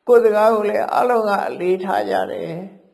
ကိုယ်စကားကိုလည်းအလုံးကအလေးထားကြတယ်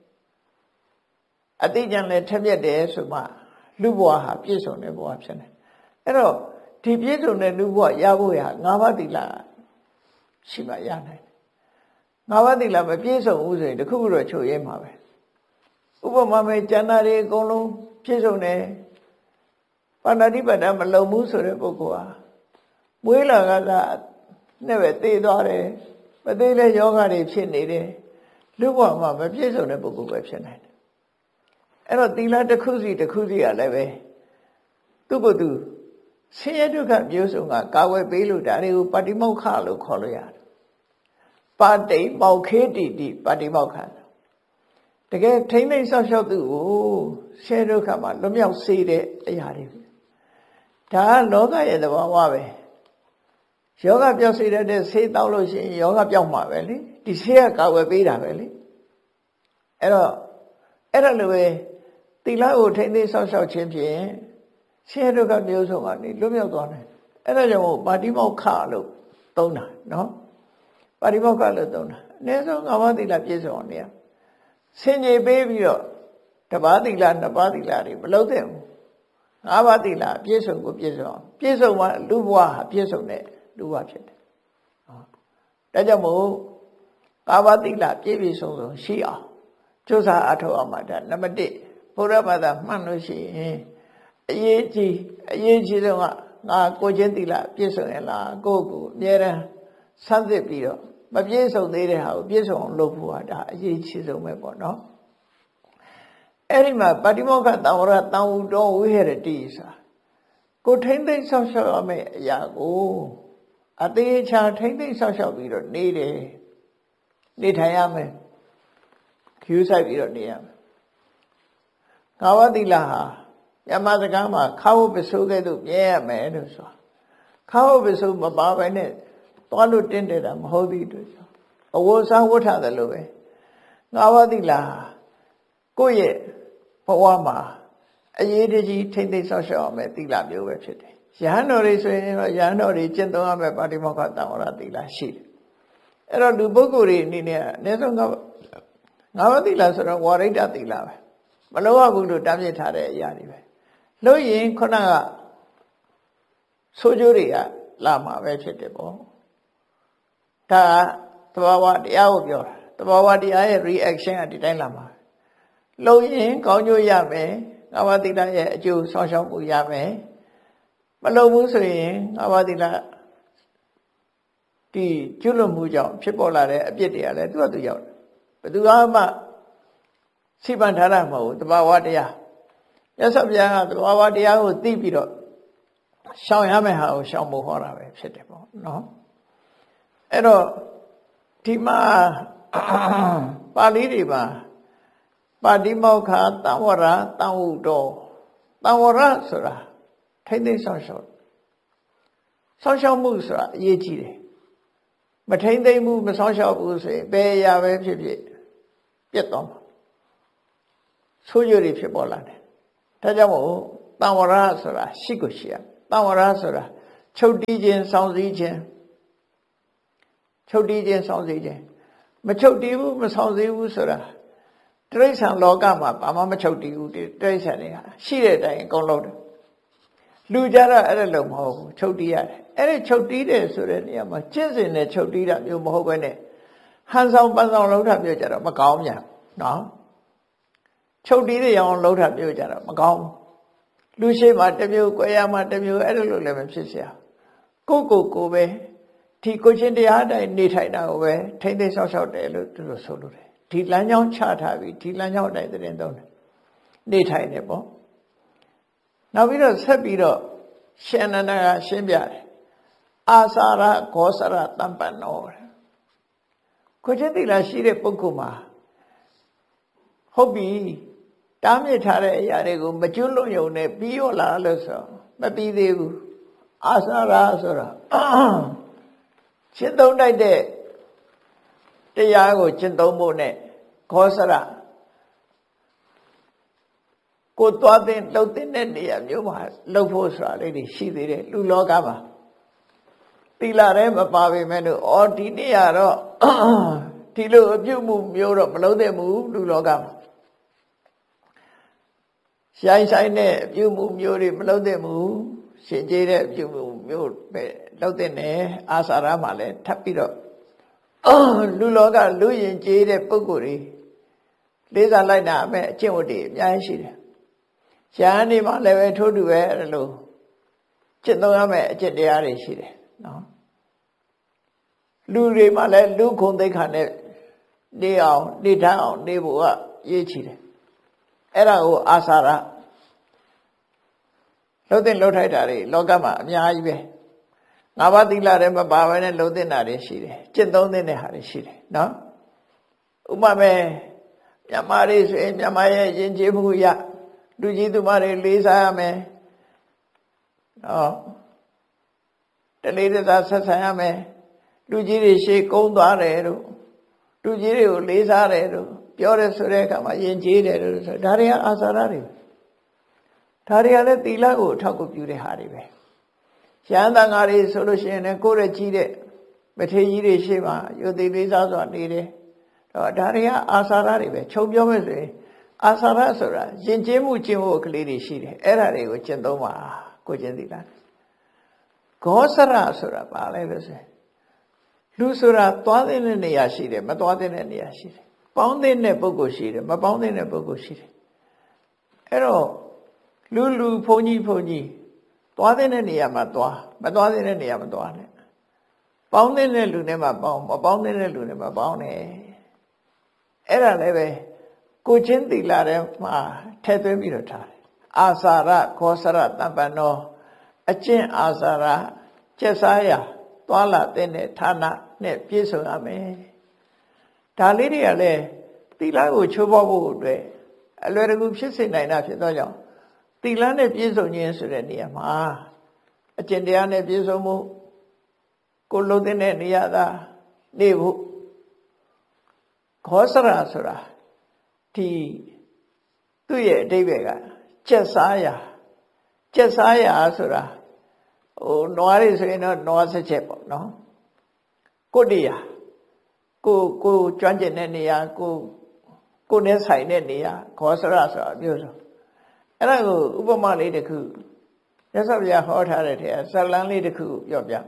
အတိအကျလည်းထက်မြက်တယ်ဆိုမှလူဘဝဟာပြည့်စုံတဲ့ဘဝဖြစ်နေအဲ့တော့ဒီပြည့်စုံတဲ့လူဘဝရဖို့ရ၅ပါးသီလရှိမှရနိုင်တယ်၅ပါးသီလမပြည့်စုံဘူးဆိုရင်တခုခုတော့ချုပ်ရဲမှာပဲဥပမာမဲ့ကျန်တာတွေအကုန်လုံးပြည့်စုံတယ်ပါဏာတိပါဒမလုံဘူးဆိုတဲ့ပုဂ္ဂိုလ်ဟာမွေးလာကနဲ့ပဲသေသွားတယ်မသေးတဲ့ယောဂတွေဖြစ်နေတယ်လူဘဝမှာမပြည့်စုံတဲ့ပုဂ္ဂိုလ်ပဲဖြစ်နိုင်တယ်အဲ့တော့သီလတစ်ခုစီတစ်ခုစီကလည်းပဲသူ့ကိုယ်သူဆင်းရဲဒုက္ခမျိုးစုံကကာဝယ်ပေးလို့ဒါတွေကိုပါတိမောက္ခလို့ခေါ်လို့ရတယ်ပါတိမောက္ခေတိတိပါတိမောက္ခတကယ်ထိမ့်သိမ့်ဆောက်ရှောက်သူကိုဆင်းရဲဒုက္ခမှာလွတ်မြောက်စေတဲ့အရာတွေဒါကလောကရဲ့သဘာဝပဲယောဂပြောက်စေတဲ့ဆေးတောက်လို့ရှိရင်ယောဂပြောက်မှာပဲလေဒီဆေးကကာဝယ်ပေးတာပဲလေအဲ့တော့အဲ့ဒါလိုပဲသီလကိုထိမ့်သိမ့်ဆောက်ရှောက်ခြင်းဖြင့်ဆင်းရဲဒုက္ခမျိုးစုံကနေလွတ်မြောက်သွားတယ်အဲ့ဒါကြောင့်ပါတိမောက္ခလို့သုံးတာနော်ပါတိမောက္ခလို့သုံးတာအနည်းဆုံး၅ပါးသီလပြည့်စုံအောင်နေရဆင်ခြေပေးပြီးတော့တစ်ပါးသီလနှစ်ပါးသီလတွေမလုပ်သင့်ဘူး၅ပါးသီလပြည့်စုံကိုပြည့်စုံအောင်ပြည့်စုံမှလူဘဝဟာပြည့်စုံတဲ့လူဘဝဖြစ်တယ်ဒါကြောင့်မို့၅ပါးသီလပြည့်ပြည့်စုံစုံရှိအောင်ကြိုးစားအထောက်အမှာဒါနံပါတ်1ဘုရားဘာသာမှန်လို့ရှိရင်အရေးကြီးဆုံးကငါကိုချင်းသီလပြည့်စုံရလားကိုယ့်ကိုအမြဲတမ်းဆန်းစစ်ပြီးတော့မပြည့်စုံသေးတဲ့ဟာကိုပြည့်စုံအောင်လုပ်ဖို့ဟာဒါအရေးကြီးဆုံးပဲပေါ့နော်အဲ့ဒီမှာပါတိမောက္ခတံဝရတံဝုတော်ဝိဟရတိစာကိုထိမ့်သိမ့်ဆောက်ရှောက်ရမယ့်အရာကိုအသေးချာထိမ့်သိမ့်ဆောက်ရှောက်ပြီးတော့နေထိုင်ရမယ်ကျူးဆိုင်ပြီးတော့နေရမယ်ငါးပါးသီလဟာယမစကားမှာခါဝပစိုးကဲ့သို့မြဲရမယ်လို့ဆိုတာခါဝပစိုးမပါဘဲနဲ့သွားလို့တင်းတယ်တာမဟုတ်သေးဘူးအဝစားဝတ်ထားတယ်လို့ပဲငါးပါးသီလကိုယ့်ရဲ့ဘဝမှာအရေးတကြီးထိမ့်သိမ့်ဆောက်ရှောက်ရမယ်သီလမျိုးပဲဖြစ်တယ်ယဟန်တော်တွေဆိုရင်တော့ယဟန်တော်တွေကျင့်သုံးရမယ်ပါတိမောက္ခတံဝရသီလရှိတယ်အဲ့တော့လူပုဂ္ဂိုလ်တွေအနေနဲ့အနည်းဆုံးငါးပါးသီလဆိုတော့ဝါရိတ္တသီလပဲမလို့ရဘူးလို့တားမြစ်ထားတဲ့အရာတွေပဲလို့ရင်ခုနကဆိုးကျိုးတွေကလာမှာပဲဖြစ်တယ်ပေါ့ဒါသဘာဝတရားကိုပြောတာသဘာဝတရားရဲ့ reaction ကဒီတိုင်းလာမှာလို့ရင်ကောင်းကျိုးရမယ်ငါးပါးသီလရဲ့အကျိုးဆောင်ရှောက်မှုရမယ်မလုပ်ဘူးဆိုရင်ငါးပါးသီလဒီကျွလွန်မှုကြောင့်ဖြစ်ပေါ်လာတဲ့အပြစ်တွေကလည်းသူ့အတူရောက်တယ်ဘယ်သူမှစိပ္ပန်ထားတာမဟုတ်ဘူးသဘာဝတရားမြတ်စွာဘုရားကသဘာဝတရားကိုသိပြီးတော့ရှောင်ရမယ့်ဟာကိုရှောင်ဖို့ဟောတာပဲဖြစ်တယ်ပေါ့နော်အဲ့တော့ဒီမှာပါဠိတွေမှာပါတိမောက္ခတံဝရတံဝုတော်တံဝရဆိုတာထိမ့်သိမ့်ဆောင်ရှောက်မှုဆိုတာအရေးကြီးတယ်မထိမ့်သိမ့်မှုမဆောင်ရှောက်ဘူးဆိုရင်ဘယ်အရာပဲဖြစ်ဖြစ်ပြတ်သွားမှာဆိုးကျိုးတွေဖြစ်ပေါ်လာတယ်ဒါကြောင့်မို့တံဝရဆိုတာရှိကိုရှိရတံဝရဆိုတာချုပ်တီးခြင်းစောင့်စည်းခြင်းချုပ်တီးခြင်းစောင့်စည်းခြင်းမချုပ်တီးဘူးမစောင့်စည်းဘူးဆိုတာတိရစ္ဆာန်လောကမှာဘာမှမချုပ်တီးဘူးတိရစ္ဆာန်တွေကရှိတဲ့အတိုင်းအကုန်လုံးတယ်လူကြတော့အဲ့ဒါလုံးမဟုတ်ဘူးချုပ်တီးရတယ်အဲ့ဒီချုပ်တီးတယ်ဆိုတဲ့နေရာမှာကျင့်စဉ်နဲ့ချုပ်တီးတာမျိုးမဟုတ်ဘဲနဲ့ဟန်ဆောင်ပန်းဆောင်လုံးတာမျိုးကြတော့မကောင်းပြန်နော်ချုပ်တီးတဲ့အောင်လုံးတာမျိုးကြတော့မကောင်းလူရှိမှတစ်မျိုး၊ကိုယ်ရမှတစ်မျိုးအဲ့လိုလိုလည်းမဖြစ်เสียကိုပဲဒီကိုချင်းတရားတိုင်းနေထိုင်တာကိုပဲထိမ့်သိမ့်ဆောက်ရှောက်တယ်လို့သူတို့ဆိုလို့တယ်ဒီလမ်းကြောင်းချထားပြီးဒီလမ်းကြောင်းတိုင်းသတင်းသုံးတယ်နေထိုင်တယ်ပေါ့နောက်ပြီးတော့ဆက်ပြီးတော့ရှင်အနန္ဒကရှင်းပြတယ်အာစာရဂောစရတမ္ပန္နောကိုချင်းသီလရှိတဲ့ပုဂ္ဂိုလ်မှာဟုတ်ပြီတားမြစ်ထားတဲ့အရာတွေကိုမကျွလွတ်ရုံနဲ့ပြီးရောလားလို့ဆိုမပြီးသေးဘူးအာစာရဆိုတာရှင်းသုံးတိုက်တဲ့တရားကိုရှင်းသုံးဖို့နဲ့ခောစရကိုသွားတဲ့လှုပ်တဲ့နေရာမျိုးမှာလှုပ်ဖို့ဆိုတာလေးတွေရှိသေးတယ်လူလောကမှာသီလထဲမပါပေမဲ့လို့ဒီနေ့ကတော့ဒီလိုအပြုမှုမျိုးတော့မလုံးသင့်ဘူးလူလောကမှာဆိုင်တဲ့အပြုမှုမျိုးတွေမလုံးသင့်ဘူးရှင်ကျေးတဲ့အပြုမှုမျိုးပဲလုံးသင့်တယ်အာစာရမှာလည်းထပ်ပြီးတော့လူလောကလူရင်ကျေးတဲ့ပုဂ္ဂိုလ်တွေလေးစားလိုက်တာအမဲ့အကျင့်ဝတ်တွေအများကြီးရှိတယ်။ရှားနေမှာလည်းပဲထိုးတူပဲအဲ့လိုကျင့်သုံးရမယ့်အကျင့်တရားတွေရှိတယ်နော်။လူတွေမှာလည်းလူခုံသိက္ခာနဲ့နေအောင်နေထိုင်အောင်နေဖို့ကရေးချီတယ်။အဲ့ဒါကိုအာစာရလုံးသင့်လုံးထိုက်တာတွေလောကမှာအများကြီးပဲ။ငါးပါးသီလတွေမပါဘဲနဲ့လုံးသင့်တာတွေရှိတယ်။ကျင့်သုံးသင့်တဲ့ဟာတွေရှိတယ်နော်။ဥပမာမြန်မာတွေဆိုရင်မြန်မာရဲ့ယဉ်ကျေးမှုရလူကြီးသူမတွေလေးစားရမယ်နော်တလေးတသားဆက်ဆံရမယ်လူကြီးတွေရှေ့ကုန်းသွားတယ်တို့လူကြီးတွေကိုလေးစားတယ်တို့ပြောတယ်ဆိုတဲ့အခါမှာယဉ်ကျေးတယ်တို့ဆိုဒါတွေကအာစာရတွေဒါတွေကလည်းသီလကိုအထောက်အကူပြုတဲ့ဟာတွေပဲရဟန်းသံဃာတွေဆိုလို့ရှိရင်လည်းကိုယ်ရကြီးတဲ့မထေရကြီးတွေရှေ့မှာယုတ်တိလေးစားစွာနေတယ်ဒါတွေကအာစာရတွေပဲခြုံပြောမယ်ဆိုရင်အာစာရဆိုတာယဉ်ကျေးမှုကျင့်ဖို့ကလေးတွေရှိတယ်အဲ့ဒါတွေကိုကျင့်သုံးပါကိုကျင့်သီလဂောစရဆိုတာဘာလဲလို့ဆိုရင်လူဆိုတာသွားတဲ့နေရာရှိတယ်မသွားတဲ့နေရာရှိတယ်ပေါင်းတဲ့ပုဂ္ဂိုလ်ရှိတယ်မပေါင်းတဲ့ပုဂ္ဂိုလ်ရှိတယ်အဲ့တော့လူဘုန်းကြီးသွားတဲ့နေရာမှာသွားမသွားတဲ့နေရာမသွားနဲ့ပေါင်းတဲ့လူနဲ့မှပေါင်းမပေါင်းတဲ့လူနဲ့မှပေါင်းတယ်အဲ့ဒါလည်းပဲကိုချင်းသီလထဲမှာထည့်သွင်းပြီးတော့ထားတယ်အာစာရခောစရတပ္ပနောအကျင့်အာစာရကျက်စားရသွားလာတဲ့ဌာနနဲ့ပြည့်စုံရမယ်ဒါလေးတွေကလည်းသီလကိုချိုးဖောက်ဖို့အတွက်အလွယ်တကူဖြစ်စေနိုင်တာဖြစ်သောကြောင့်သီလနဲ့ပြည့်စုံခြင်းဆိုတဲ့နေရာမှာအကျင့်တရားနဲ့ပြည့်စုံမှုကိုလုံးတဲ့နေရာသာနေဖို့ခောစရဆိုတာဒီသူ့ရဲ့အဓိပ္ပာယ်ကကျက်စားရာဆိုတာနွားတွေဆိုရင်တော့နွားဆက်ချက်ပေါ့နော်ကိုတရာကိုကျွမ်းကျင်တဲ့နေရာကိုနဲ့ဆိုင်တဲ့နေရာခောစရဆိုတာမျိုးဆိုအဲ့ဒါကိုဥပမာလေးတစ်ခုရသော်ပြဟောထားတဲ့ထဲဇလန်းလေးတစ်ခုပြောပြ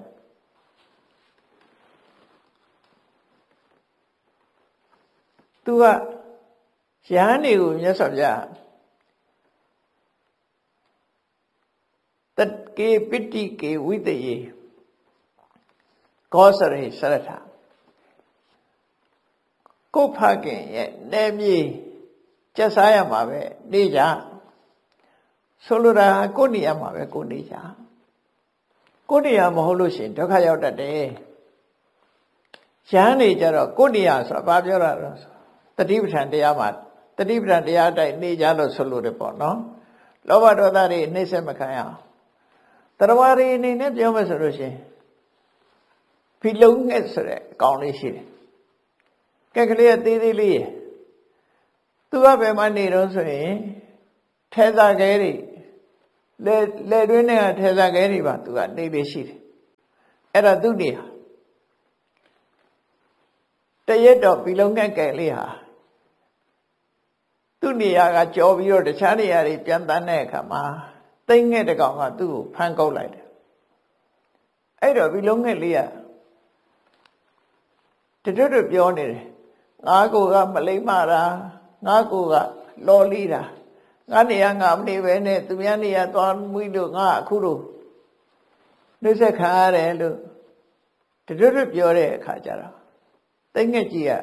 သူကရဟန်းတွေကိုမြတ်စွာဘုရားတကေပိတိကေဝိတယေကောစရိစရထကိုဖခင်ရဲ့နေမြေကျက်စားရမှာပဲနေကြဆိုလိုတာကိုနေရမှာပဲကိုနေကြကိုနေရမဟုတ်လို့ရှိရင်ဒုက္ခရောက်တတ်တယ်ရဟန်းတွေကြတော့ကိုနေရဆိုတာဘာပြောတာလဲတတိပဋ္ဌာန်တရားမှာတတိပဋ္ဌာန်တရားတိုက်နေကြလို့ဆိုလို့တယ်ပေါ့နော်လောဘဒေါသတွေနှိမ့်ဆက်မခံရအောင်တရားတွေအနေနဲ့ပြောမယ်ဆိုလို့ရှိရင်ဖီလုံးငှက်ဆိုတဲ့အကောင်လေးရှိတယ်ကဲကလေးအသေးသေးလေးရယ်သူကဘယ်မှာနေတော့ဆိုရင်ထဲစားခဲတွေလက်တွင်းနဲ့ထဲစားခဲတွေပါသူကနေလေးရှိတယ်အဲ့ဒါသူနေဟာတရက်တော့ဖီလုံးငှက်ကဲလေးဟာသူ့နေရာကကြော်ပြီးတော့တခြားနေရာတွေပြန်တန်းတဲ့အခါမှာသိမ့်ငှက်တကောင်ကသူ့ကိုဖမ်းကုတ်လိုက်တယ်အဲ့တော့ဒီလုံးငှက်လေးကတွတ်ပြောနေတယ်ငါကိုကမလိမ့်မာတာငါကိုကလော်လီတာငါနေရာငါမနေပဲနဲ့သူများနေရာသွားမှုလို့ငါအခုလို့နှိမ့်ဆက်ခံရတယ်လို့တွတ်ပြောတဲ့အခါကျတော့သိမ့်ငှက်ကြီးက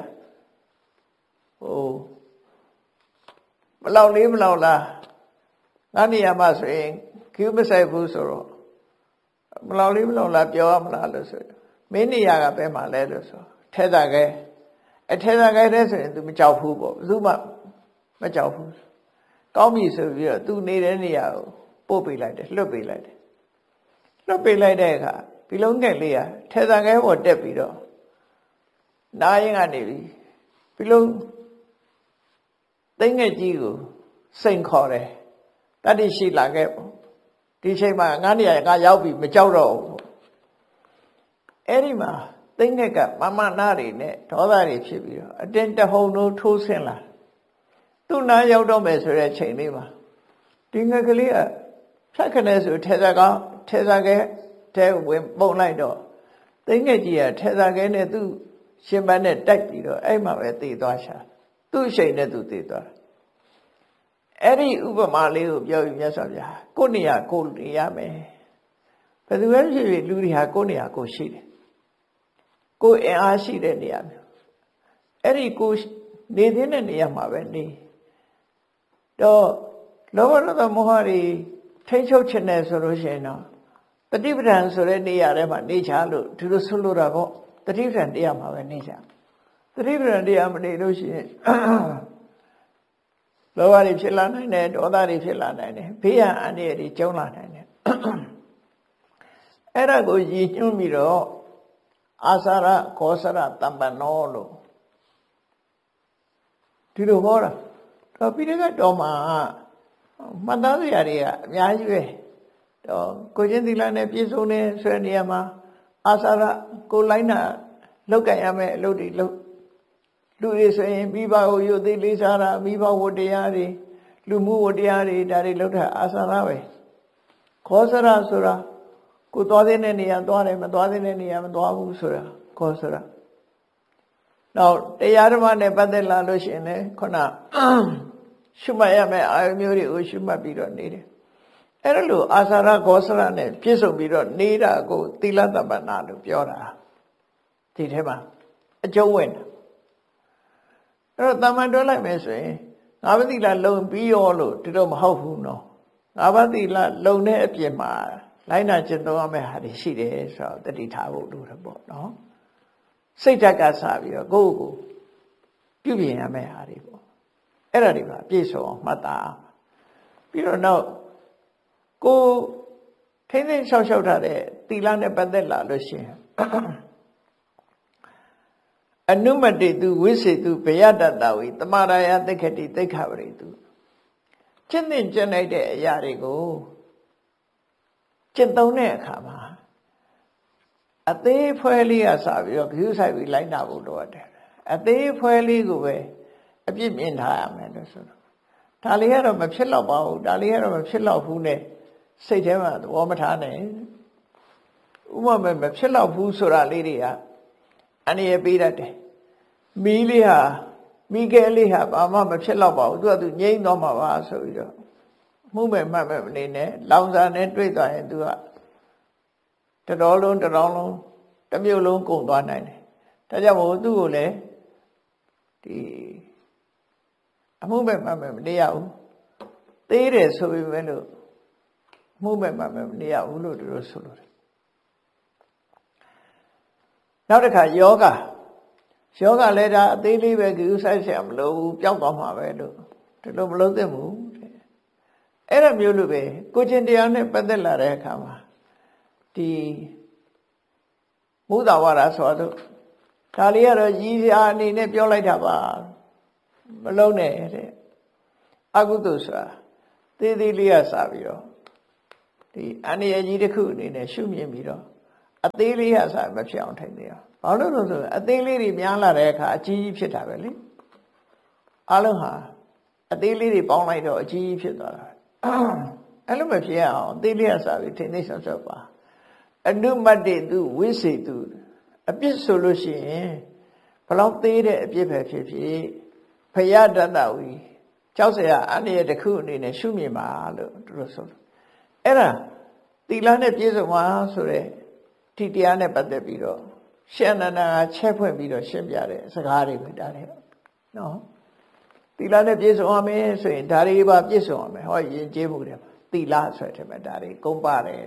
မလောက်လေးမလောက်လားငါနေရာမှာဆိုရင်ကျူးမဆိုင်ဘူးဆိုတော့မလောက်လေးမလောက်လားပြောရမလားလို့ဆိုမင်းနေရာကဘယ်မှာလဲလို့ဆိုထဲသာခဲထဲသာခဲတဲ့ဆိုရင် तू မကြောက်ဘူးပေါ့ဘယ်သူမှမကြောက်ဘူးကောင်းပြီဆိုပြီးတော့ तू နေတဲ့နေရာကိုပို့ပေးလိုက်တယ်လွတ်ပေးလိုက်တယ်လွတ်ပေးလိုက်တဲ့အခါဒီလုံးငှက်လေးကထဲသာခဲပေါ်တက်ပြီးတော့နားရင်ကနေပြီဒီလုံးသိမ့်ငှက်ကြီးကိုစိန်ခေါ်တယ်တတ္တိရှိလာခဲ့ပေါ့ဒီချိန်မှာငါနေရာငါရောက်ပြီမကြောက်တော့ဘူးအဲ့ဒီမှာသိငက်ကမမနာတွေနဲ့ဒေါသတွေဖြစ်ပြီးတော့အတင်းတဟုန်တို့ထိုးဆင်းလာသူ့နာရောက်တော့မယ်ဆိုတဲ့ချိန်လေးမှာဒီငက်ကလေးကဖြတ်ခနဲ့ဆိုထဲစားကောင်းထဲစားကဲထဲဝင်ပုံလိုက်တော့သိငက်ကြီးကထဲစားကဲနဲ့သူ့ရှင်ပန်းနဲ့တိုက်ပြီးတော့အဲ့မှာပဲတည်သွားရှာသူ့အချိန်နဲ့သူတည်သွားအဲ့ဒီဥပမာလေးကိုပြောပြီးမြတ်စွာဘုရားကိုယ်နေရာကိုနေရမယ်ဘယ်သူပဲဖြစ်ဖြစ်လူတွေဟာကိုယ်နေရာကိုရှိတယ်ကိုယ်အင်အားရှိတဲ့နေရာမျိုးအဲ့ဒီကိုနေတဲ့နေရာမှာပဲနေတော့လောဘဒေါသမောဟတွေထိန်းချုပ်ခြင်းနဲ့ဆိုလို့ရှိရင်တော့တတိပဌာန်ဆိုတဲ့နေရာထဲမှာနေချလို့ဒီလိုဆိုလိုတာပေါ့တတိပဌာန်တရားမှာပဲနေချတတိပဌာန်တရားမနေလို့ရှိရင်လောဘတွေဖြစ်လာနိုင်တယ်ဒေါသတွေဖြစ်လာနိုင်တယ်ဘေးရန်အန္တရာယ်တွေကျုံလာနိုင်တယ်အဲ့ဒါကိုရည်ညွှန်းပြီးတော့အာသရခောစရတမ္ပနောလို့ဒီလိုဟောတာတော့ပိဋကတ်တော်မှာမှတ်သားစရာတွေကအများကြီးပဲတော့ကိုချင်းသီလနဲ့ပြည့်စုံတဲ့ဆိုတဲ့နေရာမှာအာသရကိုလိုက်နာလောက်ကင်ရမယ်အလုပ်တွေလုပ်လူတွေဆိုရင်မိဘကိုယုတ်သိလေးစားတာမိဘဝတ္တရားတွေလူမှုဝတ္တရားတွေဒါတွေလုပ်တာအာသရပဲခောစရဆိုတာကိုသွားတဲ့နေရာသွားတယ်မသွားတဲ့နေရာမသွားဘူးဆိုတာခောစရနောက်တရားဓမ္မနဲ့ပတ်သက်လာလို့ရှိရင်လည်းခုနရှုမှတ်ရမယ်အာယုမျိုးတွေကိုရှုမှတ်ပြီးတော့နေတယ်အဲ့ဒါလို့အာသရခောစရနဲ့ပြည့်စုံပြီးတော့နေတာကိုသီလတပ္ပနာလို့ပြောတာဒီထဲမှာအကျုံးဝင်တာအဲ့တော့တမန်တွဲလိုက်မယ်ဆိုရင်ငါးပါးသီလလုံပြီးရောလို့ဒီတော့မဟုတ်ဘူးနော်ငါးပါးသီလလုံတဲ့အပြင်မှာလိုက်နာကျင့်သုံးရမယ့်ဟာတွေရှိတယ်ဆိုတော့တတိထားဖို့လိုတယ်ပေါ့နော်စိတ်ဓာတ်ကစပြီးတော့ကိုယ့်ကိုပြုပြင်ရမယ့်ဟာတွေပေါ့အဲ့ဒါတွေပါပြည့်စုံအောင်မှတ်သားပြီးတော့နောက်ကိုထိမ့်သိမ့်လျှောက်ထားတဲ့သီလနဲ့ပတ်သက်လာလို့ရှိရင်အနုမတေတုဝိစေတုဘယတတဝိတမရာယသိက္ခတိသိက္ခပရိတုကျင့်သင်ကျင့်လိုက်တဲ့အရာတွေကိုကျင့်သုံးတဲ့အခါမှာအသေးဖွဲလေးကစပြီးတော့ဂရုစိုက်ပြီးလိုက်နာဖို့လိုတယ်အသေးဖွဲလေးကိုပဲအပြစ်မြင်ထားရမယ်လို့ဆိုတော့ဒါလေးကတော့မဖြစ်တော့ပါဘူးဒါလေးကတော့မဖြစ်တော့ဘူးနဲ့စိတ်ထဲမှာသဘောမထားနဲ့ဥပမာမဖြစ်တော့ဘူးဆိုတာလေးတွေကအန္တရာယ်ပေးတတ်တယ်မီးလေးဟာမိခဲလေးဟာဘာမှမဖြစ်တော့ပါဘူးသူကသူငြိမ့်တော့မှာပါဆိုပြီးတော့မှုမဲ့မှတ်မဲ့မနေနဲ့လောင်စာနဲ့တွေ့သွားရင်သူကတတော်လုံးတစ်မြို့လုံးကုန်သွားနိုင်တယ်ဒါကြောင့်မို့သူ့ကိုလည်းဒီအမှုမဲ့မှတ်မဲ့မနေရဘူးသေးတယ်ဆိုပေမဲ့လို့မှုမဲ့မှတ်မဲ့မနေရဘူးလို့သူတို့ဆိုလို့နောက်တစ်ခါယောဂလည်းဒါအသေးလေးပဲဂရုစိုက်เสียမလို့ဘူးပျောက်သွားမှာပဲလို့ဒီလိုမလုပ်သင့်ဘူးအဲ့ဒါမျိုးလို့ပဲကိုချင်းတရားနဲ့ပတ်သက်လာတဲ့အခါမှာဒီမုဒ္ဒဝါဒဆိုတော့ဒါလေးကတော့ရည်စရာအနေနဲ့ပြောလိုက်တာပါမလုံးနဲ့တဲ့အကုသိုလ်ဆိုတာသေးသေးလေးကစပြီးတော့ဒီအန္တရာယ်ကြီးတစ်ခုအနေနဲ့ရှုမြင်ပြီးတော့အသေးလေးကစမဖြစ်အောင်ထိုင်နေရဘာလို့လဲဆိုတော့အသေးလေးတွေများလာတဲ့အခါအကြီးကြီးဖြစ်တာပဲလေအလုံးဟာအသေးလေးတွေပေါင်းလိုက်တော့အကြီးကြီးဖြစ်သွားတာအဲ့လိုမဖြစ်အောင်အသေးလေးကစပြီးထိမ့်သိဆောက်ရှောက်ပါအနုမတ္တိတုဝိစေတုအပြစ်ဆိုလို့ရှိရင်ဘလောက်သေးတဲ့အပြစ်ပဲဖြစ်ဖြစ်ဖယတတဝီကြောက်စရာအန္တရာယ်တစ်ခုအနေနဲ့ရှုမြင်ပါလို့သူတို့ဆိုလို့အဲ့ဒါသီလနဲ့ပြည့်စုံပါဆိုတဲ့ဒီတရားနဲ့ပတ်သက်ပြီးတော့ရှင်အနန္ဒာကချက်ဖွင့်ပြီးတော့ရှင်းပြတဲ့စကားတွေပဲဒါတွေနော်သီလနဲ့ပြည့်စုံရမယ်ဆိုရင်ဒါတွေပါပြည့်စုံရမယ်ဟောယဉ်ကျေးမှုတွေသီလဆိုတဲ့မှာဒါတွေကုန်းပါတယ်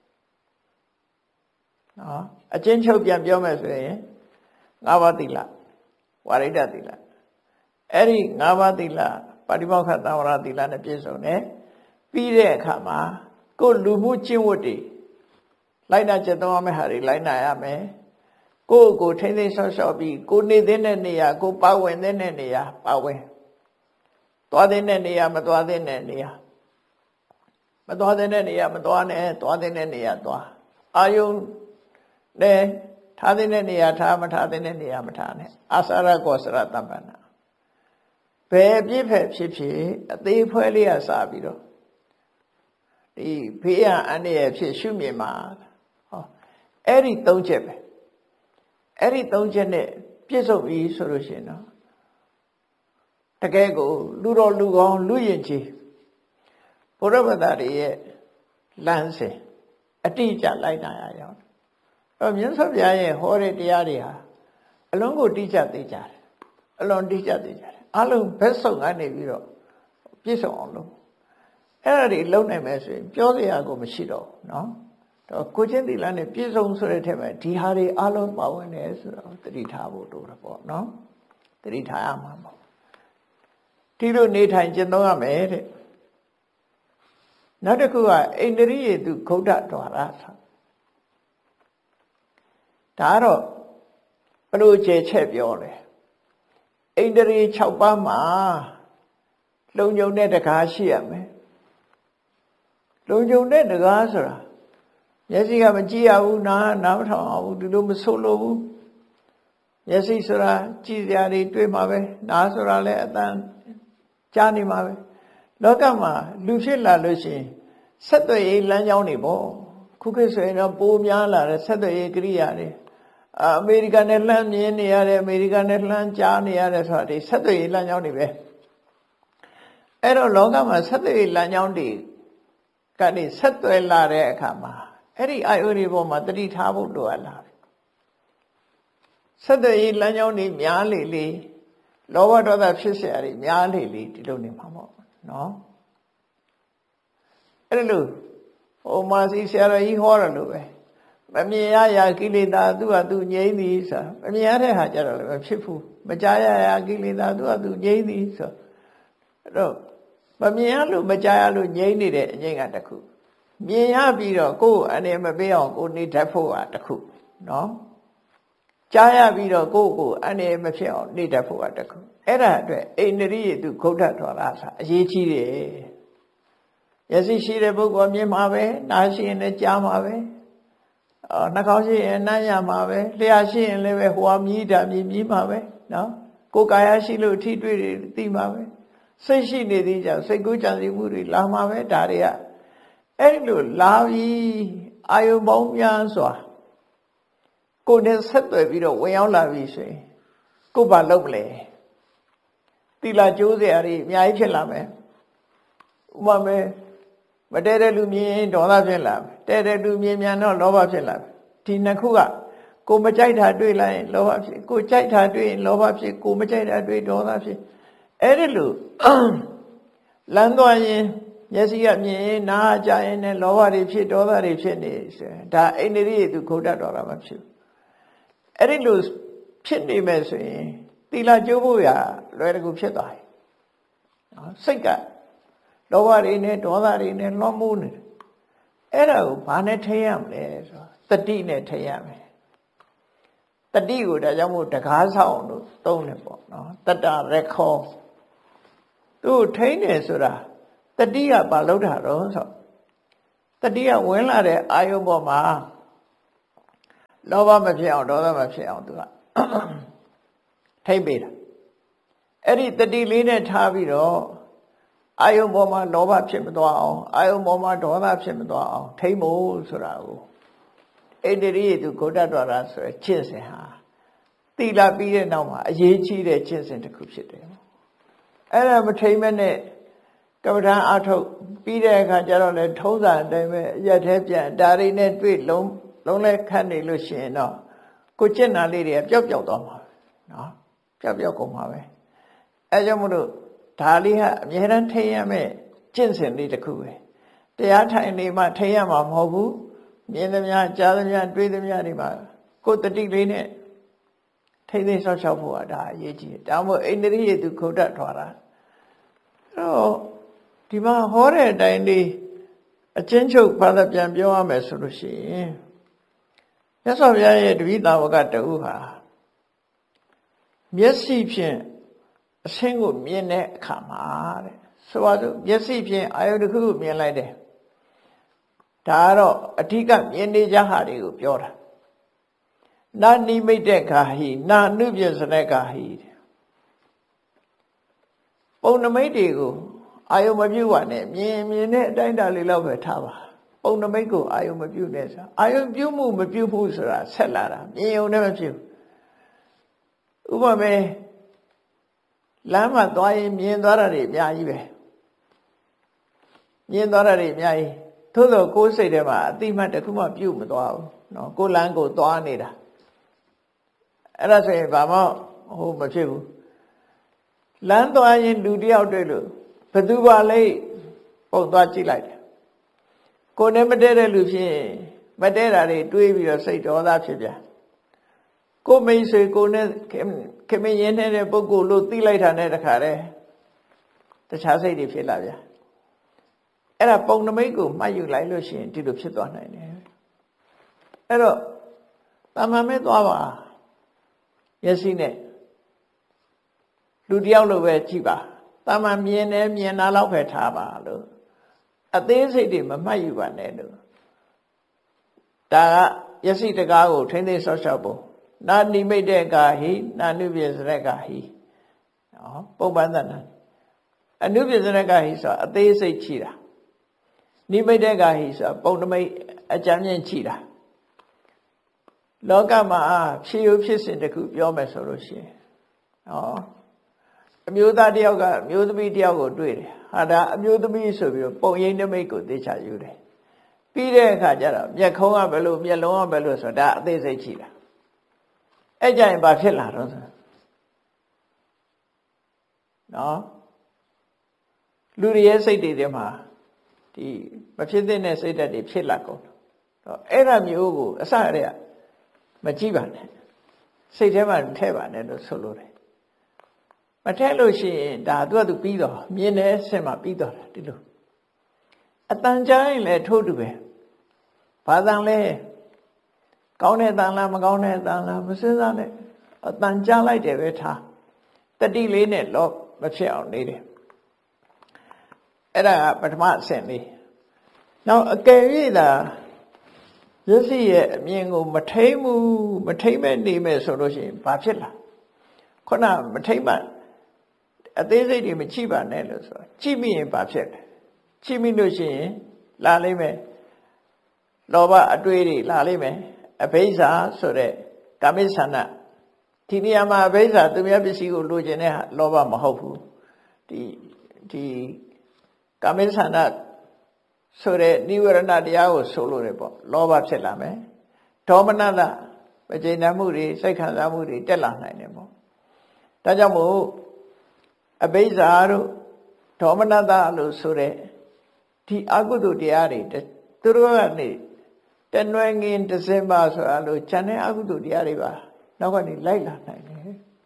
နော်အချင်းချုပ်ပြန်ပြောမယ်ဆိုရင်၅ပါးသီလဝါရိတသီလအဲ့ဒီ၅ပါးသီလပါဠိမောက္ခသံဝရသီလနဲ့ပြည့်စုံတယ်ပြီးတဲ့အခါမှာကိုယ်လူမှုကျင့်ဝတ်တွေလိုက်နာကျင့်သုံးရမယ့်ဟာတွေလိုက်နာရမယ်ကိုယ့်ကိုထိမ့်သိမ်းဆော့ရှော့ပြီးကိုနေသင့်တဲ့နေရာကိုပါဝင်တဲ့နေရာပါဝင်သွားတဲ့နေရာမသွားတဲ့နေရာမသွားတဲ့နေရာမသွားနဲ့သွားတဲ့နေရာသွားအာယုန်နဲ့ထားတဲ့နေရာထားမထားတဲ့နေရာမထားနဲ့အာစာရကောစရတမ္ပန္နဘယ်ပြည့်ဖက်ဖြစ်ဖြစ်အသေးဖွဲလေးကစပြီးတော့ဒီဘေးရန်အန္တရာယ်ဖြစ်ရှုမြင်မှာဟောအဲ့ဒီ၃ချက်ပဲအဲ့ဒီ၃ချက်နဲ့ပြည့်စုံပြီဆိုလို့ရှိရင်တော့တကယ်ကိုလူတော်လူကောင်းလူရင်ကြီးဘုရားဘာသာရဲ့လမ်းစဉ်အတိအကျလိုက်နာရအောင်မြတ်စွာဘုရားရဲ့ဟောတဲ့တရားတွေဟာအလုံးကိုတိကျသိကြတယ်အလုံးတိကျသိကြတယ်အလုံးဘက်ဆုံးကနေပြီးတော့ပြည့်စုံအောင်လုပ်အဲ့ဒါတွေလုပ်နိုင်မယ်ဆိုရင်ပြောစရာကိုမရှိတော့ဘူးเนาะတော့ကိုချင်းသီလနဲ့ပြည့်စုံဆိုတဲ့ထက်မှာဒီဟာတွေအလုံးပါဝင်တယ်ဆိုတော့သတိထားဖို့လိုတယ်ပေါ့เนาะသတိထားရမှာပေါ့ဒီလိုနေထိုင်ကျင့်သုံးရမယ်တဲ့နောက်တစ်ခုကအိန္ဒြိယေတုဂௌဒဒွါရဆိုဒါတော့ဘလို့ခြေချက်ပြောလဲအိန္ဒြေ6ပါးမှာလုံခြုံတဲ့တကားရှိရမယ်လုံခြုံတဲ့တကားဆိုတာမျက်စိကမကြည့်ရဘူးနားမထောင်အောင်ဒီလိုမဆိုးလို့ဘူးမျက်စိဆိုတာကြည့်စရာတွေတွေ့မှာပဲနားဆိုတာလည်းအတန်ကြားနေမှာပဲလောကမှာလူဖြစ်လာလို့ရှိရင်ဆက်သွယ်ရေးလမ်းကြောင်းတွေပေါ့ခုခေတ်ဆိုရင်တော့ပိုများလာတဲ့ဆက်သွယ်ရေးကိရိယာတွေအမေရိကန်နဲ့လှမ်းမြင်နေရတယ်အမေရိကန်နဲ့လှမ်းကြားနေရတယ်ဆိုတာဒီဆက်သွယ်ရေးလမ်းကြောင်းတွေပဲအဲ့တော့လောကမှာဆက်သွယ်ရေးလမ်းကြောင်းတွေကနေဆက်သွယ်လာတဲ့အခါမှာအဲ့ဒီအာယုတွေပေါ်မှာတတိထားဖို့လိုအပ်လာတယ်ဆက်သွယ်ရေးလမ်းကြောင်းတွေများလေလေလောဘဒေါသဖြစ်เสียတွေများလေလေဒီလိုနေမှာပေါ့နော်အဲ့လိုဟိုမာစီဆရာတော်ကြီးဟောတယ်လို့ပဲမမြင်ရရာကိလေသာသူ့ဟာသူငြိမ့်သည်ဆိုမမြင်ရတဲ့ဟာကြတော့လည်းမဖြစ်ဘူးမကြားရရာကိလေသာသူ့ဟာသူငြိမ့်သည်ဆိုအဲ့တော့မမြင်ရလို့မကြားရလို့ငြိမ့်နေတဲ့အငြိမ့်ကတစ်ခုမြင်ရပြီးတော့ကိုယ်အနေမပေးအောင်ကိုနေတတ်ဖို့ကတစ်ခုနော်ကြားရပြီးတော့ကိုယ်အနေမဖြစ်အောင်နေတတ်ဖို့ကတစ်ခုအဲ့ဒါအတွက်အိန္ဒြိယေတုဂௌဒဒွါရဆိုအရေးကြီးတယ်မျက်စိရှိတဲ့ပုဂ္ဂိုလ်မြင်မှာပဲနားရှိရင်လည်းကြားမှာပဲနှာခေါင်းရှိရင်နားရမှာပဲလျှာရှိရင်လည်းပဲဟိုဟာမြည်တာမြည်မှာပဲနော်ကိုယ်ကာယရှိလို့ထိတွေ့တွေသိမှာပဲစိတ်ရှိနေသေးကြောင့်စိတ်ကူးကြံစည်မှုတွေလာမှာပဲဒါတွေကအဲ့လိုလာပြီးအာယုပေါင်းများစွာကိုယ်နဲ့ဆက်သွယ်ပြီးတော့ဝင်ရောက်လာပြီဆိုရင်ကိုယ်ဘာလုပ်မလဲသီလကျိုးစရာတွေအများကြီးဖြစ်လာမယ်ဥပမာမတည့်တဲ့လူမြင်ရင်ဒေါသဖြစ်လာတယ်တည့်တဲ့လူမြင်မြန်တော့လောဘဖြစ်လာတယ်ဒီနှစ်ခုကကိုမကြိုက်တာတွေ့လိုက်ရင်လောဘဖြစ်ကိုကြိုက်တာတွေ့ရင်လောဘဖြစ်ကိုမကြိုက်တာတွေ့ဒေါသဖြစ်အဲ့ဒီလိုလမ်းသွားရင်မျက်စိကမြင်ရင်နားကြားရင်လည်းလောဘတွေဖြစ်ဒေါသတွေဖြစ်နေဆိုရင်ဒါအိန္ဒြိယေတုဂௌဒဒွါရမဖြစ်အဲ့ဒီလိုဖြစ်နေမဲ့ဆိုရင်သီလကျိုးဖို့ရလွယ်တကူဖြစ်သွားတယ်နော်စိတ်ကလောဘတွေနဲ့ဒေါသတွေနဲ့လွှမ်းမိုးနေတယ်အဲ့ဒါကိုဘာနဲ့ထိရမလဲဆိုတတိနဲ့ထိရမယ်တတိကိုဒါကြောင့်မို့တကားဆောင်လို့သုံးတယ်ပေါ့နော်တတရခောသူ့ထိနေဆိုတာတတိကဘာလုပ်တာတော့ဆိုတတိကဝင်လာတဲ့အာယုပေါ်မှာလောဘမဖြစ်အောင်ဒေါသမဖြစ်အောင်သူကထိပေးတာအဲ့ဒီတတိလေးနဲ့ထားပြီးတော့အာယုပေါ်မှာလောဘဖြစ်မသွားအောင်အာယုပေါ်မှာဒေါသဖြစ်မသွားအောင်ထိမို့ဆိုတာကိုအိန္ဒြိယေတုဂௌဒဒွါရဆိုတဲ့ကျင့်စဉ်ဟာသီလပြီးတဲ့နောက်မှာအရေးကြီးတဲ့ကျင့်စဉ်တစ်ခုဖြစ်တယ်အဲ့ဒါမထိမဲ့နဲ့ကမ္မဋ္ဌာန်းအထုတ်ပြီးတဲ့အခါကျတော့လေထုံးစံအတိုင်းပဲအရက်သေးပြန်ဒါတွေနဲ့တွေ့လုံးလဲခတ်နေလို့ရှိရင်တော့ကိုကျင့်တာလေးတွေကပျောက်သွားမှာနော်ပျောက်ကုန်မှာပဲအဲကြောင့်မလို့ဒါလေးဟာအမြဲတမ်းထိရမယ်ကျင့်စဉ်လေးတစ်ခုပဲတရားထိုင်နေမှထိရမှာမဟုတ်ဘူးမြင်သမျှကြားသမျှတွေ့သမျှတွေမှာကိုယ်တတိလေးနဲ့ထိသိမ်းဆောက်ရှောက်ဖို့ကဒါအရေးကြီးတယ်ဒါမှမဟုတ်အိန္ဒြိယေတုဂௌဒဒွါရအဲ့တော့ဒီမှာဟောတဲ့အတိုင်းလေးအချင်းချုပ်ဘာသာပြန်ပြောရမယ်ဆိုလို့ရှိရင်မြတ်စွာဘုရားရဲ့တပည့်သာဝကတဦးဟာမျက်စိဖြင့်အဆင်းကိုမြင်တဲ့အခါမှာတဲ့ဆိုပါစို့မျက်စိဖြင့်အာယုတစ်ခုကိုမြင်လိုက်တယ်ဒါကတော့အဓိကမြင်နေကြဟာတွေကိုပြောတာနာနိမိတ်တဲ့ခါဟိနာနုပြစတဲ့ခါဟိပုံနမိတ်တွေကိုအာယုံမပြုတ်ပါနဲ့မြင်တဲ့အတိုင်းတာလေးလောက်ပဲထားပါပုံနမိတ်ကိုအာယုံမပြုတ်နဲ့ဆိုအာယုံပြုတ်မှုမပြုတ်မှုဆိုတာဆက်လာတာမြင်ုံနဲ့မဖြစ်ဥပမာလမ်းမှာသွားရင်မြင်သွားတာတွေအများကြီးပဲမြင်သွားတာတွေအများကြီးသို့သောကိုယ်စိတ်ထဲမှာအတိမတ်တစ်ခုမှပြုတ်မသွားဘူးနော်ကိုယ်လမ်းကိုသွားနေတာအဲ့ဒါဆိုရင်ဘာမှဟိုမဖြစ်ဘူးလမ်းသွားရင်လူတယောက်တွေ့လို့ဘသူပါလဲပုံသွားကြည့်လိုက်တယ်ကိုယ်နဲ့မတည့်တဲ့လူဖြစ်ရင်မတည့်တာတွေတွေးပြီးတော့စိတ်ဒေါသဖြစ်ပြန်ကိုမိတ်ဆွေကိုနဲ့ခင်မင်းရင်းနေတဲ့ပုဂ္ဂိုလ်လို့သိလိုက်တာနဲ့တခါတည်းတခြားစိတ်တွေဖြစ်လာပြန်အဲ့ဒါပုံနမိတ်ကိုမှတ်ယူလိုက်လို့ရှိရင်ဒီလိုဖြစ်သွားနိုင်တယ်အဲ့တော့တာမန်မဲ့သွားပါမျက်စိနဲ့လူတယောက်လိုပဲကြည့်ပါတာမန်မြင်တယ်မြင်တာလောက်ပဲထားပါလို့အသေးစိတ်တွေမမှတ်ယူပါနဲ့လို့ဒါကမျက်စိတကားကိုထိမ့်သိမ်းဆော့ရှော့ဖို့နာနိမိတ်တဲ့ကာဟိနာနုပြစရကာဟိနော်ပုပ္ပန္တနာအနုပြစရကာဟိဆိုအသေးစိတ်ချိတာနိမိတ်တဲ့ကာဟိဆိုပုံနမိတ်အကြမ်းမြင့်ချိတာလောကမှာဖြစ်ရဖြစ်စဉ်တခုပြောမယ်ဆိုလို့ရှိရင်အမျိုးသားတယောက်ကအမျိုးသမီးတယောက်ကိုတွေ့တယ်ဟာဒါအမျိုးသမီးဆိုပြီးတော့ပုံရိပ်နမိတ်ကိုသိချယူတယ်ပြီးတဲ့အခါကျတော့မျက်ခုံးကဘယ်လိုမျက်လုံးကဘယ်လိုဆိုတာဒါအသေးစိတ်ချိတာအဲ့ကြရင်ဘာဖြစ်လာတော့ဆိုနော်လူတွေရဲ့စိတ်တွေထဲမှာဒီမဖြစ်တဲ့စိတ်ဓာတ်တွေဖြစ်လာကုန်တော့အဲ့ဒါမျိုးကိုအစရတဲ့မကြည့်ပါနဲ့စိတ်ထဲမှာထည့်ပါနဲ့လို့ဆိုလိုတယ်မထည့်လို့ရှိရင်ဒါသူကသူပြီးတော့မြင်တဲ့အဆင့်မှာပြီးတော့ဒီလိုအတန်ကြားရင်လည်းထို့တူပဲဘာတန်လဲကောင်းတဲ့တန်လားမကောင်းတဲ့တန်လားမစဉ်းစားနဲ့အတန်ကြားလိုက်တယ်ပဲထားတတိလေးနဲ့လောမဖြစ်အောင်နေတယ်အဲ့ဒါကပထမအဆင့်လေးနောက်အကယ်၍သာရစီရဲ့အမြင်ကိုမထိမ့်မှုမထိမ့်မဲ့နေမဲ့ဆိုလို့ရှိရင်ဘာဖြစ်လာခုနမထိမ့်မှအသေးစိတ်တွေမချိပါနဲ့လို့ဆိုတာချိမိရင်ဘာဖြစ်လဲချိမိလို့ရှိရင်လာလိမ့်မယ်လောဘအတွေးတွေလာလိမ့်မယ်အဘိဇ္ဇာဆိုတဲ့ကာမိဆန္ဒဒီနေရာမှာအဘိဇ္ဇာသူများပစ္စည်းကိုလိုချင်တဲ့လောဘမဟုတ်ဘူးဒီကာမိဆန္ဒဆိုတဲ့နိဝရဏတရားကိုဆိုလို့ရပေါ့လောဘဖြစ်လာမယ်ဒေါမနတမကျေနပ်မှုတွေစိတ်ခံစားမှုတွေတက်လာနိုင်တယ်ပေါ့ဒါကြောင့်မို့အဘိဇ္ဇာတို့ဒေါမနတလို့ဆိုတဲ့ဒီအကုသိုလ်တရားတွေသူတို့ကနေတနွယ်ငင်ဒဇင်ပါဆိုတာလို့ခြံတဲ့အကုသိုလ်တရားတွေပါနောက်ကနေလိုက်လာနိုင်တယ်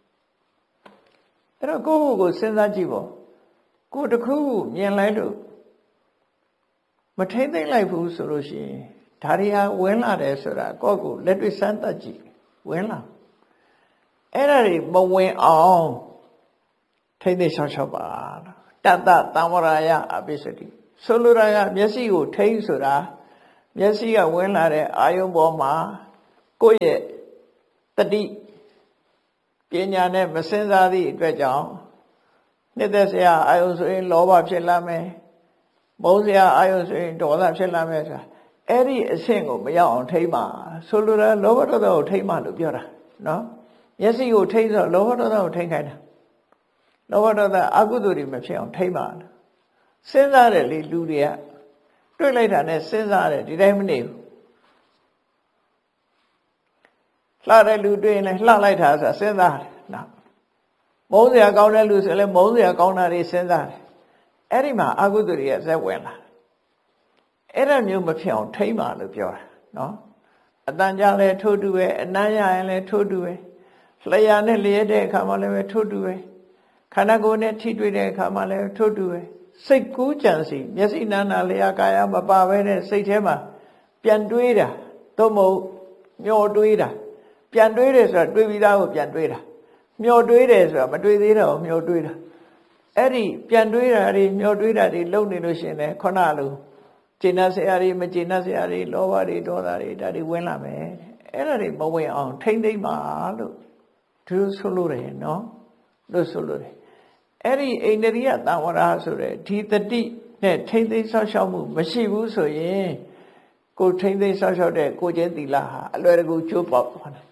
အဲ့တော့ကိုယ့်ကိုယ်စဉ်းစားကြည့်ပေါ့ကိုယ်တစ်ခုမြင်လိုက်လို့မထိမ့်သိမ့်လိုက်ဘူးဆိုလို့ရှိရင်ဒါတွေဟာဝင်လာတယ်ဆိုတာကိုယ့်ကိုလက်တွေ့စမ်းသပ်ကြည့်ဝင်လာအဲ့ဒါတွေမဝင်အောင်ထိမ့်သိမ့်ရှောက်ရှောက်ပါတတ္တသံဝရယအပိစတိဆိုလိုတာကမျက်စိကိုထိမ့်ဆိုတာမျက်စိကဝင်လာတဲ့အာယုံပေါ်မှာကိုယ့်ရဲ့တတိပညာနဲ့မစင်စားသည့်အတွက်ကြောင့်နှစ်သက်စရာအာယုံဆိုရင်လောဘဖြစ်လာမယ်မုန်းစရာအာယုံဆိုရင်ဒေါသဖြစ်လာမယ်ဆိုတာအဲ့ဒီအဆင့်ကိုမရောက်အောင်ထိမ့်ပါဆိုလိုတာလောဘဒေါသကိုထိမ့်ပါလို့ပြောတာနော်မျက်စိကိုထိမ့်ဆိုလောဘဒေါသကိုထိမ့်ခိုင်းတာလောဘဒေါသအကုသိုလ်တွေမဖြစ်အောင်ထိမ့်ပါစဉ်းစားတယ်လေလူတွေကတွေ့လိုက်တာနဲ့စဉ်းစားတယ်ဒီတိုင်းမနေဘူးလှတဲ့လူတွေ့ရင်လည်းလှလိုက်တာဆိုတာစဉ်းစားတယ်နော်မုန်းစရာကောင်းတဲ့လူဆိုလည်းမုန်းစရာကောင်းတာတွေစဉ်းစားတယ်အဲ့ဒီမှာအကုသိုလ်တွေကဇက်ဝင်လာအဲ့ဒါမျိုးမဖြစ်အောင်ထိမ့်ပါလို့ပြောတာနော်အတန်ကြလည်းထိုးတူပဲအနမ်းရရင်လည်းထိုးတူပဲလျှာနဲ့လျက်တဲ့အခါမှာလည်းပဲထိုးတူပဲခန္ဓာကိုယ်နဲ့ထိတွေ့တဲ့အခါမှာလည်းထိုးတူပဲစိတ်ကူးကြံစီမျက်စိနာနာလျှာကာယမပါပဲနဲ့စိတ်ထဲမှာပြန်တွေးတာသို့မဟုတ်မျောတွေးတာပြန်တွေးတယ်ဆိုတာတွေးပြီးသားကိုပြန်တွေးတာမျောတွေးတယ်ဆိုတာမတွေးသေးတော့မျောတွေးတာအဲ့ဒီပြန်တွေးတာတွေမျောတွေးတာတွေလုံနေလို့ရှိရင်လည်းခုနလိုကျေနပ်စရာတွေမကျေနပ်စရာတွေလောဘတွေဒေါသတွေဒါတွေဝင်လာမယ်အဲ့ဒါတွေမဝင်အောင်ထိမ့်သိမ့်ပါလို့သူဆိုလို့တယ်နော်လို့ဆိုလို့တယ်အဲ့ဒီအိန္ဒြိယသံဝရဆိုတဲ့ဒီတတိနဲ့ထိမ့်သိမ့်ဆောက်ရှောက်မှုမရှိဘူးဆိုရင်ကိုထိမ့်သိမ့်ဆောက်ရှောက်တဲ့ကိုကျင့်သီလဟာအလွယ်တကူကျိုးပေါက်သွားတယ်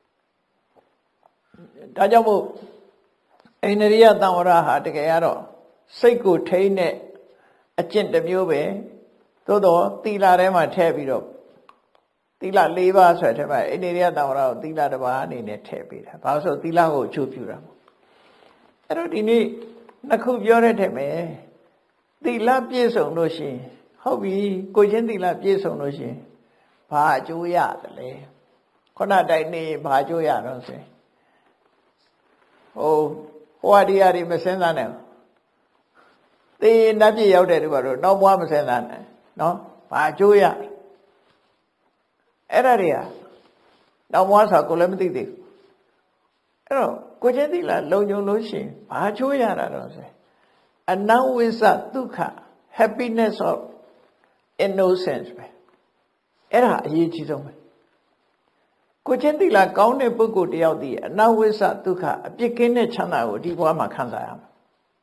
ဒါကြောင့်မို့အိန္ဒြိယသံဝရဟာတကယ်ကတော့စိတ်ကိုထိမ့်တဲ့အကျင့်တစ်မျိုးပဲသို့တော့သီလထဲမှာထည့်ပြီးတော့သီလ၄ပါးဆိုတဲ့ထဲမှာအိန္ဒြိယသံဝရကိုသီလတစ်ပါးအနေနဲ့ထည့်ပေးတာဘာလို့ဆိုသီလကိုအကျိုးပြုတာအဲ့တော့ဒီနေ့နှစ်ခုပြောတဲ့ထဲမှာသီလပြည့်စုံလို့ရှိရင်ဟုတ်ပြီကိုချင်းသီလပြည့်စုံလို့ရှိရင်ဘာအကျိုးရတယ်လဲခုနတိုင်နေဘာအကျိုးရတော့ဆိုဟိုဒီဟာတွေမစင်စားနဲ့သေနတ်ပြည့်ရောက်တဲ့သူကတော့နောက်ဘွားမစင်စားနဲ့နော်ဘာအကျိုးရအဲ့ဒါတွေကနောက်ဘွားဆိုကိုလည်းမသိသေးဘူးအဲ့တော့ကိုချင်းသီလလုံခြုံလို့ရှိရင်ဘာအကျိုးရတာတော့ဆိုအနဝိသဒုက္ခ happiness of innocence ပဲအဲ့ဒါအရေးကြီးဆုံးပဲကိုချင်းသီလကောင်းတဲ့ပုဂ္ဂိုလ်တယောက်တည်းအနဝိသဒုက္ခအပြစ်ကင်းတဲ့ချမ်းသာကိုဒီဘဝမှာခံစားရမှာ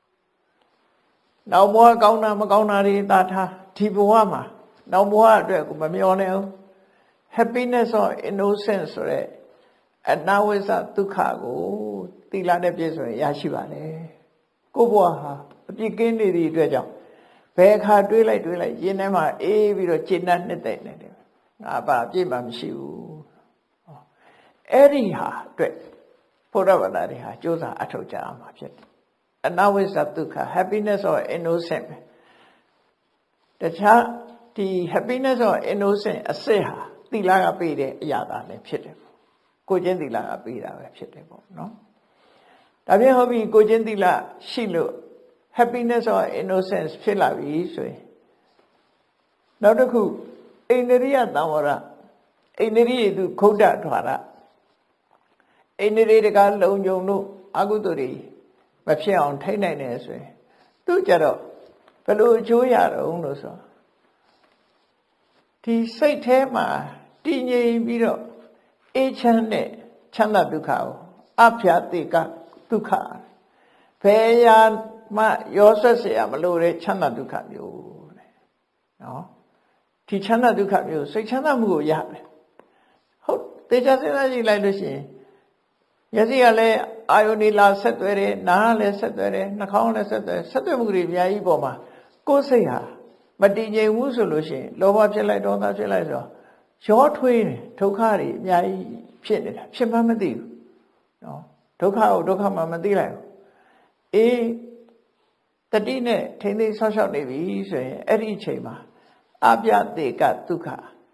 နောက်ဘဝကောင်းတာမကောင်းတာတွေသာထားဒီဘဝမှာနောက်ဘဝအတွက်ကိုမမျှော်နဲ့အောင် happiness of innocence ဆိုတဲ့အနဝိသဒုက္ခကိုသီလနဲ့ပြည့်စုံရင်ရရှိပါလေကိုဘဝဟာအပြစ်ကင်းနေသည့်အတွက်ကြောင့်ဘယ်အခါတွေးလိုက်ရင်းထဲမှာအေးပြီးတော့ခြေနှက်နှစ်သိမ့်နေတယ်ငါဘာအပြစ်မှမရှိဘူးအဲ့ဒီဟာအတွက်ဘုရားဗလာတွေဟာကြိုးစားအထောက်ကြရမှာဖြစ်တယ်အနဝိသဒုက္ခ happiness or innocent တခြားဒီ happiness or innocent အစစ်ဟာသီလကပေးတဲ့အရာသာလည်းဖြစ်တယ်ကိုချင်းသီလကပေးတာပဲဖြစ်တယ်ပေါ့နော်ဒါပြန်ဟုတ်ပြီကိုချင်းသီလရှိလို့ happiness or innocence ဖြစ်လာပြီဆိုရင်နောက်တစ်ခုအိန္ဒြိယသံဝရအိန္ဒြိယသူခုဒ္ဒထွာရအိန္ဒြိယတကလုံခြုံလို့အကုသိုလ်တွေမဖြစ်အောင်ထိန်းနိုင်တယ်ဆိုရင်သူကြတော့ဘယ်လိုအကျိုးရတော့လို့ဆိုဒီစိတ်ထဲမှာတည်ငြိမ်ပြီးတော့အေးချမ်းတဲ့ချမ်းသာဒုက္ခကိုအဖျာတိကဒုက္ခဘယ်ရာမှရောဆက်เสียမလို့တဲ့ချမ်းသာဒုက္ခမျိုးတဲ့နော်ဒီချမ်းသာဒုက္ခမျိုးစိတ်ချမ်းသာမှုကိုရတယ်ဟုတ်တေချာစဉ်းစားကြည့်လိုက်လို့ရှိရင်မျက်စိကလည်းအာယုန်ဒီလာဆက်သွဲတယ်နားကလည်းဆက်သွဲတယ်နှာခေါင်းလည်းဆက်သွဲမှုတွေအများကြီးပေါ်မှာကိုယ်စိတ်ဟာမတည်ငြိမ်ဘူးဆိုလို့ရှိရင်လောဘဖြစ်လိုက်ဒေါသဖြစ်လိုက်ဆိုတော့ရောထွေးတယ်ဒုက္ခတွေအများကြီးဖြစ်နေတာဖြစ်မှမသိဘူးနော်ဒုက္ခကိုဒုက္ခမှမသိလိုက်ဘူးအေးတတိနဲ့ထိမ့်သိမ်းဆောက်ရှောက်နေပြီဆိုရင်အဲ့ဒီအချိန်မှာအပြတေကဒုက္ခ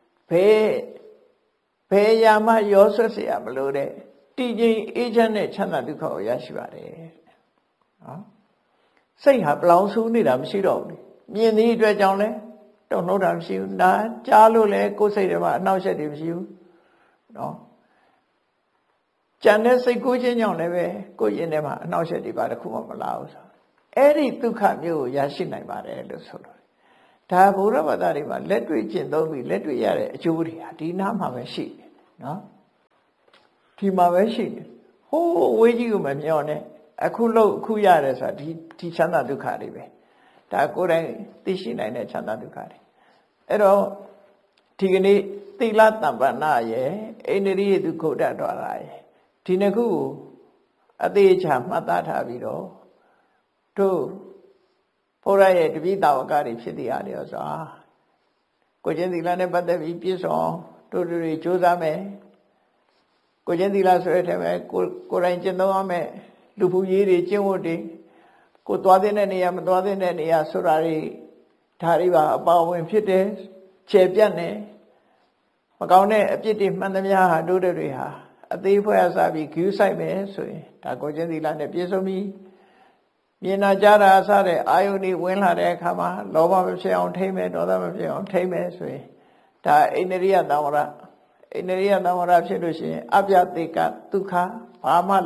ဘယ်ရာမှရောဆွတ်เสียမလို့တဲ့တည်ငြိမ်အေးချမ်းတဲ့ချမ်းသာဒုက္ခကိုရရှိပါတယ်နော်စိတ်ဟာပလောင်ဆူးနေတာမရှိတော့ဘူးမြင်သည့်အတွက်ကြောင့်လဲတုံ့နှုတ်တာမရှိဘူးနားကြားလို့လဲကိုယ်စိတ်ထဲမှာအနှောက်အယှက်တွေမရှိဘူးနော်ကြံတဲ့စိတ်ကိုးခြင်းကြောင့်လည်းပဲကိုယ်ရင်ထဲမှာအနှောက်အယှက်တွေပါတခုမှမလာဘူးဆိုအဲ့ဒီဒုက္ခမျိုးကိုရရှိနိုင်ပါတယ်လို့ဆိုလို့ဒါဘုရားဘာသာတွေမှာလက်တွေ့ကျင့်သုံးပြီးလက်တွေ့ရတဲ့အကျိုးတွေဟာဒီနားမှာပဲရှိတယ်နော်ဒီမှာပဲရှိတယ်ဟိုးဝေးကြီးကိုမမျှော်နဲ့အခုလို့အခုရတယ်ဆိုတာဒီချမ်းသာဒုက္ခတွေပဲဒါကိုယ်တိုင်သိရှိနိုင်တဲ့ချမ်းသာဒုက္ခတွေအဲ့တော့ဒီကနေ့သီလတမ္ပဏရဲ့အိန္ဒြိယသူခုဒ္ဒတော်ရာရဲ့ဒီနှစ်ခုကိုအသေးချာမှတ်သားထားပြီးတော့တို့ဘုရားရဲ့တပိတာဝကတွေဖြစ်တဲ့အားလျော်စွာကိုချင်းသီလနဲ့ပတ်သက်ပြီးပြည့်စုံတို့တွေကြိုးစားမယ်ကိုချင်းသီလဆိုတဲ့ထဲမှာကိုယ်တိုင်ကျင့်သုံးရမယ်လူဖူရေးတွေကျင့်ဝတ်တွေကိုသွားတဲ့နေရာမသွားတဲ့နေရာဆိုတာတွေဒါတွေပါအပါဝင်ဖြစ်တယ်ခြေပြတ်နေမကောင်းတဲ့အပြစ်တွေမှန်သမျှဟာတို့တွေဟာအသေးဖွဲအစားပြီးဂယူးဆိုင်မယ်ဆိုရင်ဒါကိုချင်းသီလနဲ့ပြည့်စုံပြီမြင်နာကြတာအစားတဲ့အာယုန်တွေဝင်လာတဲ့အခါမှာလောဘမဖြစ်အောင်ထိမ့်မယ်ဒေါသမဖြစ်အောင်ထိမ့်မယ်ဆိုရင်ဒါအိန္ဒြိယသံဝရဖြစ်လို့ရှိရင်အပြတေကဒုက္ခဘာမှ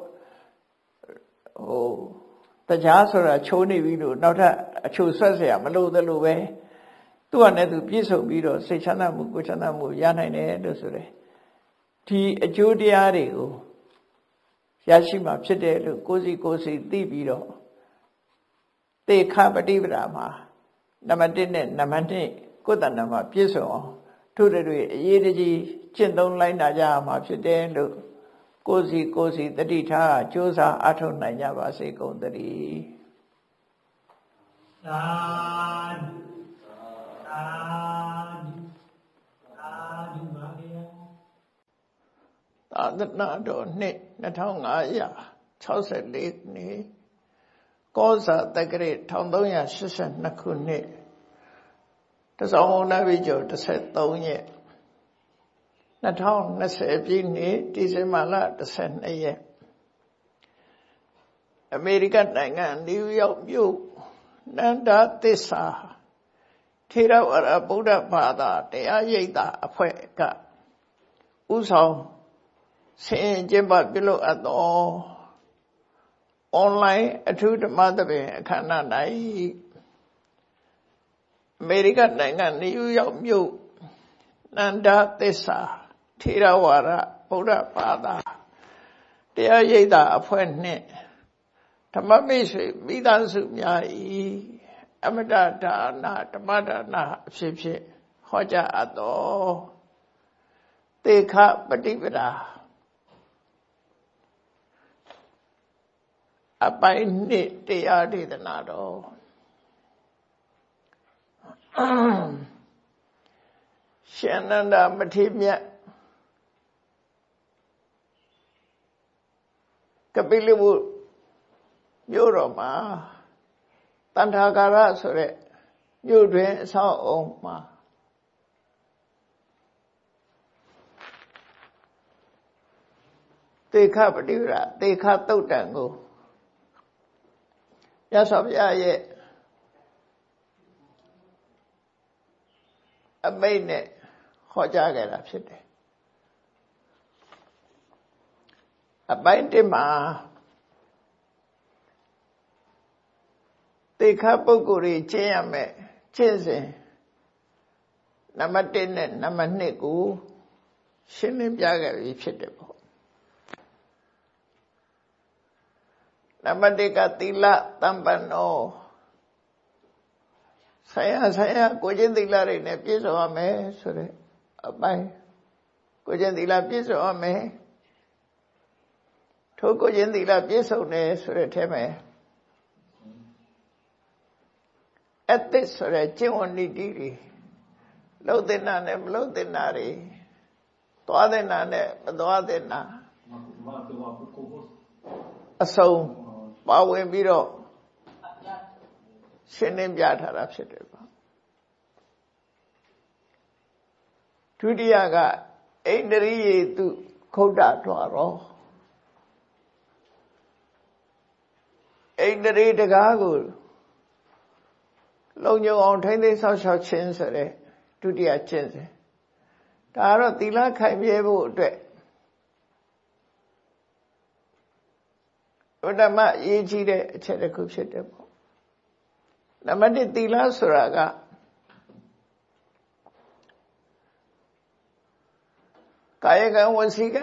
တရားဆိုတာချိုးနေပြီလို့နောက်ထပ်အချိုဆွတ်เสียမလို့သလိုပဲသူ့ဟာနဲ့သူပြည့်စုံပြီးတော့စိတ်ချမ်းသာမှုကိုယ်ချမ်းသာမှုရနိုင်တယ်လို့ဆိုတယ်ဒီအကျိုးတရားတွေကိုရရှိမှဖြစ်တယ်လို့ကိုယ်စီသိပြီးတော့သေခပฏิပဒါမှာနံပါတ်1နဲ့နံပါတ်2ကိုယ်တဏ္ဍာမှာပြည့်စုံအောင်ထို့တွေအရေးတကြီးကျင့်သုံးလိုက်နာကြရမှာဖြစ်တယ်လို့ကိုယ်စီတတိထားကြိုးစားအထောက်နိုင်ကြပါစေကုန်သတည်းသာသနာတော်နှစ်2564နှစ်ကောဇာတက္ကရာ1382ခုနှစ်တစောင်းဝဏ္ဏဝိကျော်13ရက်2020ပြည့်နှစ်ဒီဇင်ဘာလ12ရက်အမေရိကန်နိုင်ငံနယူးယောက်မြို့နန္ဒသစ္စာထေရဝါဒဗုဒ္ဓဘာသာတရားရိပ်သာအဖွဲ့ကဥဆောင်ဆင်ကျင်းပပြုလုပ်အပ်သောအွန်လိုင်းအထူးဓမ္မသဘင်အခမ်းအနား၌အမေရိကန်နိုင်ငံနယူးယောက်မြို့နန္ဒသစ္စာထေရဝါဒဗုဒ္ဓဘာသာတရားရိပ်သာအဖွဲ့နှင့်ဓမ္မမိတ်ဆွေမိသားစုများ၏အမတဒါနဓမ္မဒါနအဖြစ်ဖြင့်ဟောကြားအပ်သောသေခပฏิပဒါအပိုင်းနှစ်တရားဒေသနာတော်ရှင်နန္ဒမထေရမြတ်ကပိလဝုမြို့တော်မှာတန်ထာကာရဆိုတဲ့မြို့တွင်အဆောက်အုံမှာသေခပฏิပဒါသေခသုတ်တံကိုမြတ်စွာဘုရားရဲ့အမိန့်နဲ့ဟောကြားခဲ့တာဖြစ်တယ်အပိုင်း1မှာသေခပုဂ္ဂိုလ်ကြီးကျင့်ရမယ်ကျင့်စဉ်နံပါတ်1နဲ့နံပါတ်2ကိုရှင်းလင်းပြခဲ့ပြီဖြစ်တယ်ပေါ့နံပါတ်1ကသီလတမ္ပန္နောဆိုင်ရာကိုကျင့်သီလတွေနဲ့ပြည့်စုံရမယ်ဆိုတဲ့အပိုင်းကိုကျင့်သီလပြည့်စုံရမယ်ထိုကိုကျင့်သီလပြည့်စုံတယ်ဆိုတဲ့ထဲမှာအသစ်ဆိုတဲ့ကျင့်ဝတ်နည်းတွေလှုပ်တဲ့နာနဲ့မလှုပ်တဲ့နာတွေသွားတဲ့နာနဲ့မသွားတဲ့နာအစုံပါဝင်ပြီးတော့ရှင်းလင်းပြထားတာဖြစ်တယ်ပေါ့ဒုတိယကဣန္ဒြိယေတုခုတ်တာထွားတော့ဣန္ဒြိတကားကိုလုံခြုံအောင်ထိန်းသိမ်းဆောက်ရှောက်ခြင်းဆိုတဲ့ဒုတိယကျင့်စဉ်ဒါကတော့သီလခိုင်မြဲဖို့အတွက်ဘုဒ္ဓမအရေးကြီးတဲ့အချက်တစ်ခုဖြစ်တယ်ပေါ့နံပါတ်1သီလဆိုတာကကာယကံဝစီကံ